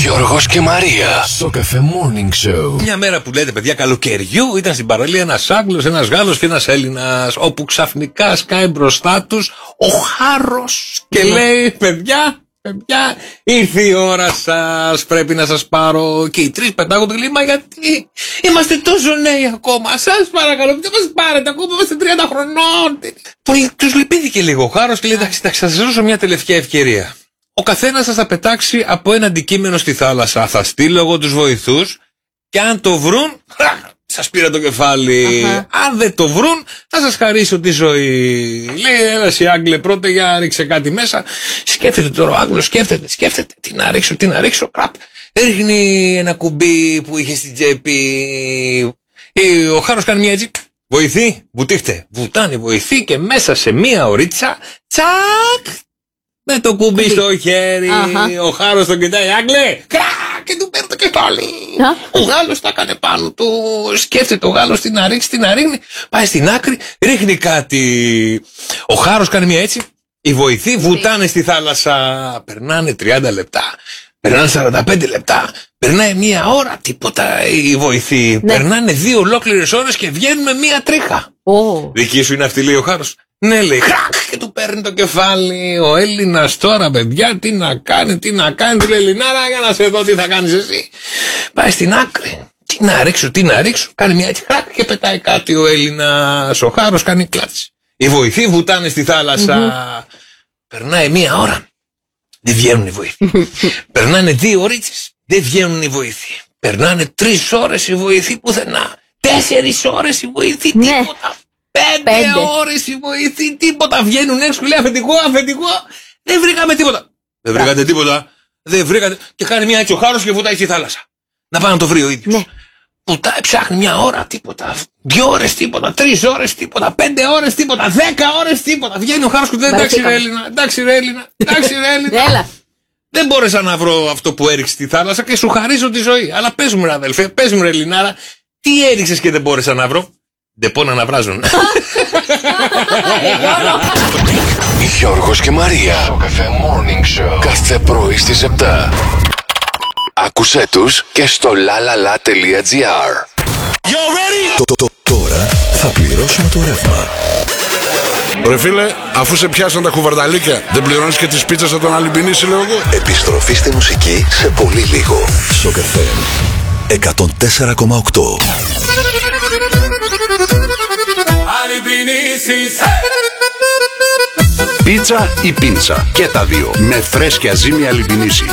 Γιώργος και Μαρία. Στο Cafe Morning Show. Μια μέρα που λέτε, παιδιά, καλοκαιριού, ήταν στην παραλία ένας Άγγλος, ένας Γάλλος και ένας Έλληνας, όπου ξαφνικά σκάει μπροστά τους ο Χάρος και λέει, παιδιά, ήρθε η ώρα σας, πρέπει να σας πάρω. Και οι τρεις πετάγονται, λέει, μα γιατί είμαστε τόσο νέοι ακόμα, σας παρακαλώ, δεν μας πάρετε ακόμα, είμαστε 30 χρονών. Τους λυπήθηκε λίγο ο Χάρος και λέει, εντάξει, θα σας δώσω μια τελευταία ευκαιρία. Ο καθένας σας θα πετάξει από ένα αντικείμενο στη θάλασσα. Θα στείλω εγώ τους βοηθούς και αν το βρουν, σας πήρα το κεφάλι. Αν δεν το βρουν, θα σας χαρίσω τη ζωή. Λέει, έλα εσύ Άγγλε πρώτα, για ρίξε κάτι μέσα. Σκέφτεται τώρα ο Άγγλος, σκέφτεται. Τι να ρίξω, κραπ. Ρίχνει ένα κουμπί που είχε στην τσέπη. Ο Χάρος κάνει μια έτσι. Βοηθή, βουτήχτε. Βουτάνε βοηθή και μέσα σε μία ωρίτσα, τσακ. Με το κουμπί στο χέρι, ο Χάρος τον κοιτάει, Άγγλε, και του παίρνει το κεφάλι. Ο Γάλλος τα έκανε πάνω του, σκέφτεται ο Γάλλος τι να ρίχνει, πάει στην άκρη, ρίχνει κάτι. Ο Χάρος κάνει μια έτσι, οι βοηθοί βουτάνε στη θάλασσα, περνάνε 30 λεπτά, περνάνε 45 λεπτά, περνάει μία ώρα, τίποτα οι βοηθοί, περνάνε 2 ολόκληρες ώρες και βγαίνουν με μία τρίχα. Δική σου είναι αυτή, λέει ο Χάρος. Ναι, λέει, και του παίρνει το κεφάλι. Ο Έλληνας τώρα, παιδιά, τι να κάνει, του λέει, Ελληνάρα, για να σε δω τι θα κάνεις εσύ. Πάει στην άκρη. Τι να ρίξω. Κάνει μια έτσι, και πετάει κάτι ο Έλληνας. Ο Χάρος κάνει κλάτς. Οι βοηθοί βουτάνε στη θάλασσα. Περνάει μία ώρα. Δεν βγαίνουν οι βοηθοί. Περνάνε 2 ωρίτσες. Δεν βγαίνουν οι βοηθοί. Περνάνε 3 ώρες οι βοηθοί πουθενά. 4 ώρες οι βοηθοί, τίποτα. 5 ώρες οι βοηθοί, τίποτα. Βγαίνουν έξω, λέει αφεντικό. Δεν βρήκαμε τίποτα. Δεν βρήκατε τίποτα. Δεν βρήκατε. Και κάνει μια έτσι ο Χάρος και βουτάει στη θάλασσα. Να πάει να το βρει ο ίδιος. Βουτάει, ψάχνει 1 ώρα, τίποτα. 2 ώρες, τίποτα. 3 ώρες, τίποτα. 5 ώρες, τίποτα. 10 ώρες, τίποτα. Βγαίνει ο Χάρος και λέει, εντάξει ρε Έλληνα. Δεν μπόρεσα να βρω αυτό που έριξε στη θάλασσα και σου χαρίζω τη ζωή. Αλλά πες μου, ρε αδελφέ, πες μου, ρε Ελληνάρα, τι έριξες και δεν μπόρεσα να βρω. Δεν πω να βράζουν. Γιώργος και Μαρία. Στο Cafe Morning Show. Κάθε πρωί στις 7. Άκουσέ τους και στο lalala.gr. Τώρα θα πληρώσουμε το ρεύμα. Ρε φίλε, αφού σε πιάσαν τα κουβαρδαλίκια, δεν πληρώνεις και τις πίτσες από τον Αλυμπινίση, λέω εγώ. Επιστροφή στη μουσική σε πολύ λίγο. Στο Cafe 104,8. Πίτσα ή πίντσα, και τα δύο, με φρέσκια ζύμη Αλυμπινίση.